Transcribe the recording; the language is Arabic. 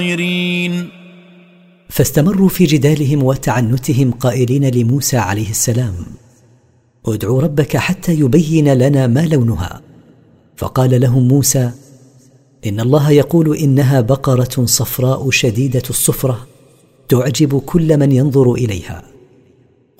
فاستمروا في جدالهم وتعنتهم قائلين لموسى عليه السلام: ادع ربك حتى يبين لنا ما لونها. فقال لهم موسى: إن الله يقول إنها بقرة صفراء شديدة الصفرة تعجب كل من ينظر إليها.